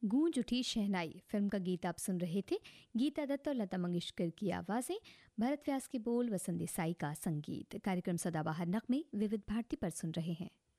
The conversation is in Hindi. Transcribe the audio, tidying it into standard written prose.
गूंज उठी शहनाई फिल्म का गीत आप सुन रहे थे। गीता दत्त और लता मंगेशकर की आवाज़ें, भरत व्यास के बोल, वसंत देसाई का संगीत। कार्यक्रम सदाबहार नगमे विविध भारती पर सुन रहे हैं।